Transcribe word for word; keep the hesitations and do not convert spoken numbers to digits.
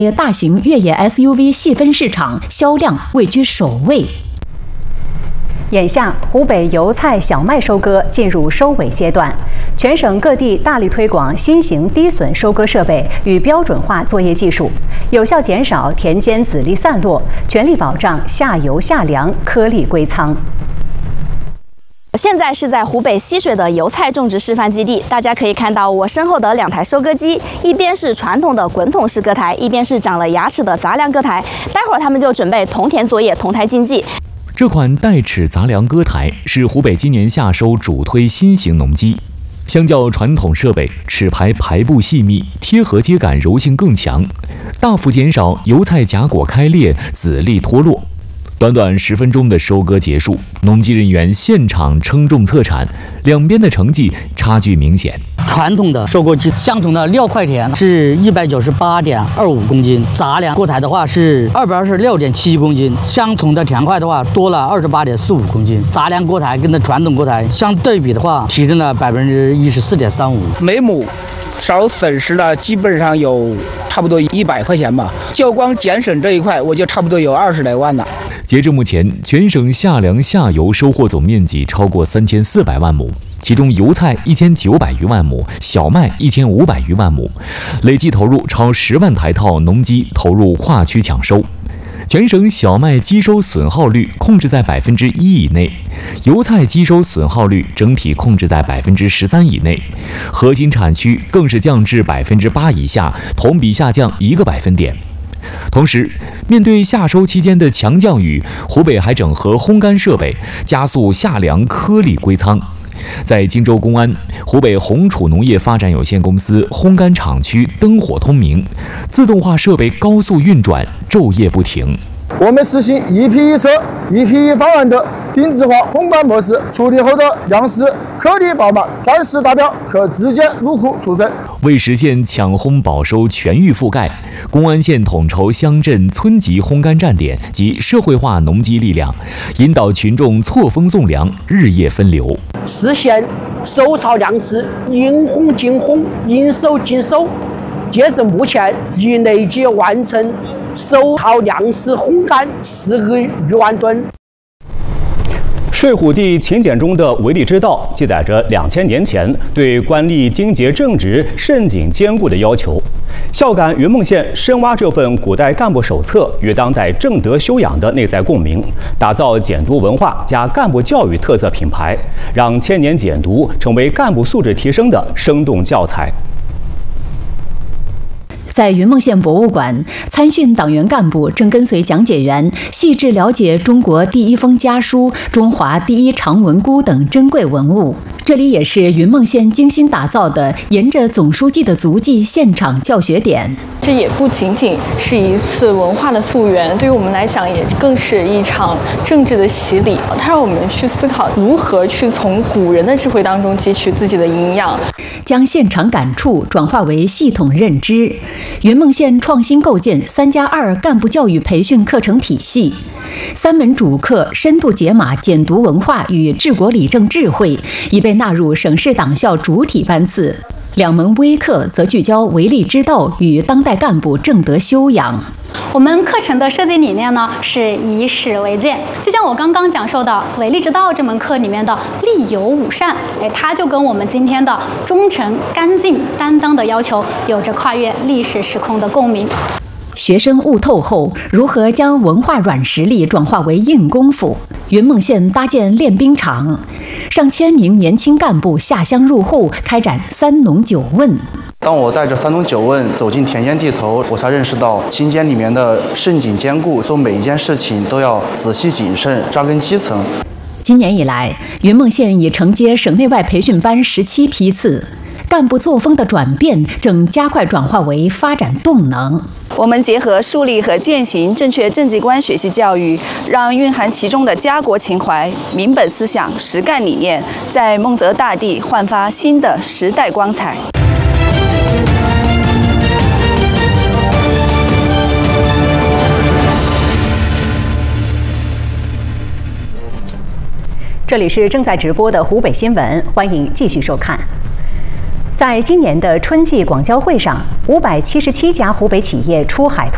大型越野 S U V 细分市场销量位居首位。眼下，湖北油菜、小麦收割进入收尾阶段，全省各地大力推广新型低损收割设备与标准化作业技术，有效减少田间籽粒散落，全力保障下游下粮颗粒归仓。 现在是在湖北浠水的油菜种植示范基地，大家可以看到我身后的两台收割机，一边是传统的滚筒式割台，一边是长了牙齿的杂粮割台。待会儿他们就准备同田作业、同台竞技。 这款带齿杂粮割台是湖北今年夏收主推新型农机，相较传统设备，齿排排布细密，贴合秸秆柔性更强，大幅减少油菜荚果开裂、籽粒脱落。 短短十分钟的收割结束，农机人员现场称重测产，两边的成绩差距明显。 传统的收割机相同的料块田是一百九十八点二五公斤，杂粮割台的话是二百二十六点七一公斤，相同的田块的话多了二十八点四五公斤。杂粮割台跟那传统割台相对比的话，提升了百分之一十四点三五。 每亩少损失了基本上有差不多一百块钱吧，就光减省这一块，我就差不多有二十来万了。 截至目前，全省夏粮下游收获总面积超过三千四百万亩，其中油菜一千九百余万亩，小麦一千五百余万亩，累计投入超十万台套农机投入跨区抢收。全省小麦机收损耗率控制在百分之一以内，油菜机收损耗率整体控制在百分之十三以内，核心产区更是降至百分之八以下，同比下降一个百分点。 同时，面对夏收期间的强降雨，湖北还整合烘干设备，加速下粮颗粒归仓。在荆州公安，湖北红楚农业发展有限公司烘干厂区灯火通明，自动化设备高速运转，昼夜不停。 我们实行一批一测、一批一方案的定制化烘干模式，处理后的粮食颗粒饱满，干湿达标，可直接入库储存。 为实现抢烘保收全域覆盖，公安县统筹乡镇村级烘干站点及社会化农机力量，引导群众错峰送粮，日夜分流， 实现收藏粮食应烘尽烘、应收尽收。截至目前，已累计完成 收藏粮食烘干四个余万吨。 睡虎地秦简中的维利之道记载着两千年前对官吏精洁正直、慎谨坚固的要求。孝感云梦县深挖这份古代干部手册与当代正德修养的内在共鸣，打造简读文化加干部教育特色品牌，让千年简读成为干部素质提升的生动教材。 在云梦县博物馆，参训党员干部正跟随讲解员细致了解中国第一封家书、中华第一长文箍等珍贵文物。这里也是云梦县精心打造的沿着总书记的足迹现场教学点。 这也不仅仅是一次文化的溯源，对于我们来讲，也更是一场政治的洗礼。它让我们去思考如何去从古人的智慧当中汲取自己的营养， 将现场感触转化为系统认知。 云梦县创新构建“三加二”干部教育培训课程体系，三门主课深度解码简读文化与治国理政智慧，已被纳入省市党校主体班次；两门微课则聚焦维利之道与当代干部正德修养。 我们课程的设计理念呢是以史为鉴，就像我刚刚讲授的《维利之道》这门课里面的利有五善，哎，它就跟我们今天的忠诚、干净、担当的要求有着跨越历史时空的共鸣。 学生悟透后，如何将文化软实力转化为硬功夫？云梦县搭建练兵场，上千名年轻干部下乡入户，开展三农九问。 当我带着三农九问走进田间地头，我才认识到勤俭里面的慎谨坚固，做每一件事情都要仔细谨慎，扎根基层。 今年以来，云梦县已承接省内外培训班十七批次，干部作风的转变正加快转化为发展动能。 我们结合树立和践行正确政绩观学习教育，让蕴含其中的家国情怀、民本思想、实干理念，在孟泽大地焕发新的时代光彩。 这里是正在直播的湖北新闻，欢迎继续收看。在今年的春季广交会上，五百七十七家湖北企业出海。